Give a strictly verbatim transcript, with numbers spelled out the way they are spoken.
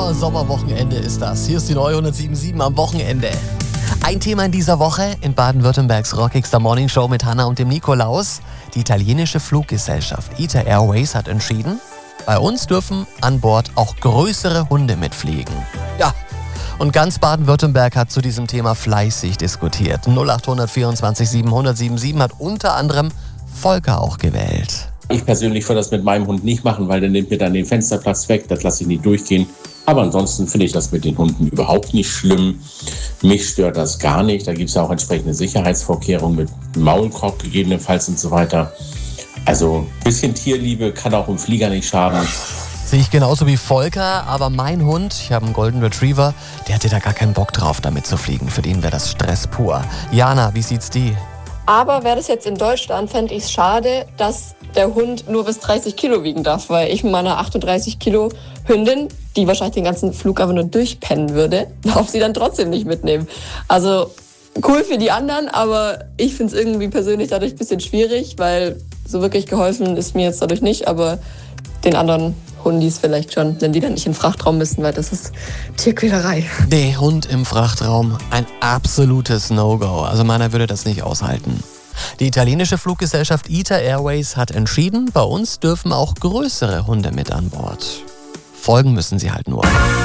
Aber Sommerwochenende ist das. Hier ist die neue hundertsieben Komma sieben am Wochenende. Ein Thema in dieser Woche in Baden-Württembergs rockigster Morningshow mit Hanna und dem Nikolaus. Die italienische Fluggesellschaft I T A Airways hat entschieden, bei uns dürfen an Bord auch größere Hunde mitfliegen. Ja, und ganz Baden-Württemberg hat zu diesem Thema fleißig diskutiert. null acht vierundzwanzig siebenhundert siebenundsiebzig hat unter anderem Volker auch gewählt. Ich persönlich würde das mit meinem Hund nicht machen, weil der nimmt mir dann den Fensterplatz weg, das lasse ich nicht durchgehen. Aber ansonsten finde ich das mit den Hunden überhaupt nicht schlimm. Mich stört das gar nicht. Da gibt es ja auch entsprechende Sicherheitsvorkehrungen mit Maulkorb gegebenenfalls und so weiter. Also ein bisschen Tierliebe kann auch im Flieger nicht schaden. Sehe ich genauso wie Volker, aber mein Hund, ich habe einen Golden Retriever, der hätte da gar keinen Bock drauf, damit zu fliegen. Für den wäre das Stress pur. Jana, wie sieht's die? Aber wäre das jetzt in Deutschland, fände ich es schade, dass der Hund nur bis dreißig Kilo wiegen darf, weil ich mit meiner achtunddreißig Kilo Hündin, die wahrscheinlich den ganzen Flug einfach nur durchpennen würde, darf sie dann trotzdem nicht mitnehmen. Also cool für die anderen, aber ich finde es irgendwie persönlich dadurch ein bisschen schwierig, weil so wirklich geholfen ist mir jetzt dadurch nicht, aber den anderen Hundis vielleicht schon, wenn die dann nicht in den Frachtraum müssen, weil das ist Tierquälerei. Der Hund im Frachtraum, ein absolutes No-Go. Also meiner würde das nicht aushalten. Die italienische Fluggesellschaft I T A Airways hat entschieden, bei uns dürfen auch größere Hunde mit an Bord. Folgen müssen sie halt nur.